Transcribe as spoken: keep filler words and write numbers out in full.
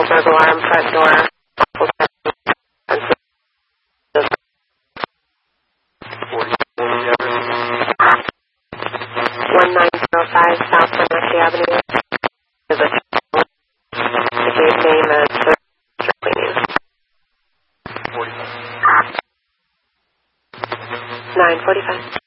burglar alarm, front door. one nine zero five South Wenatchee Avenue. The case name is nine forty-five.